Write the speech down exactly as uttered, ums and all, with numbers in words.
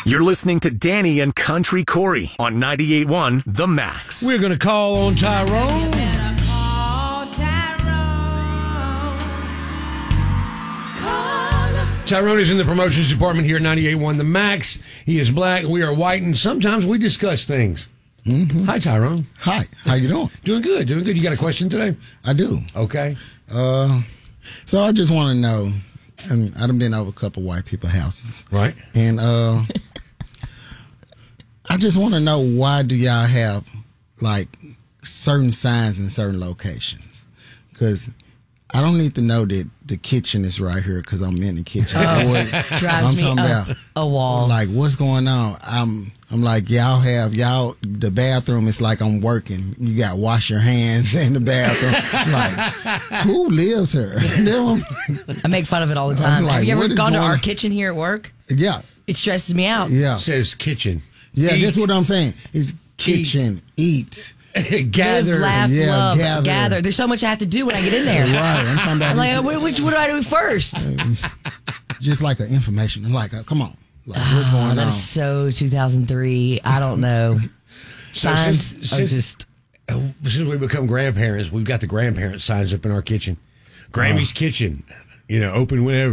You're listening to Danny and Country Corey on ninety-eight point one The Max. We're going to call on Tyrone. Tyrone is in the promotions department here at ninety-eight point one The Max. He is black, we are white, and sometimes we discuss things. Mm-hmm. Hi, Tyrone. Hi. How you doing? Doing good, doing good. You got a question today? I do. Okay. Uh, so I just want to know, and I've been over a couple white people houses. Right. And uh, I just want to know, why do y'all have, like, certain signs in certain locations? Because I don't need to know that the kitchen is right here because I'm in the kitchen. Oh, Boy, drives I'm me talking up about, a wall. like, what's going on? I'm I'm like, y'all have, y'all, the bathroom is like I'm working. You got to wash your hands in the bathroom. Like, who lives here? I make fun of it all the time. like, Have you ever what is gone to going our on? kitchen here at work? Yeah. It stresses me out. Yeah. It says kitchen. Yeah, Eat. that's what I'm saying. It's kitchen, eat. Gather. Live, laugh, Yeah, love, gather. gather. There's so much I have to do when I get in there. Right. I'm talking about I'm like, this- oh, which, what do I do first? just like an information. Like, uh, come on. Like, what's Oh, going that on? is so two thousand three. I don't know. So Signs since, are since, just... uh, since we become grandparents, we've got the grandparent signs up in our kitchen. Grammy's Kitchen, you know, open whenever.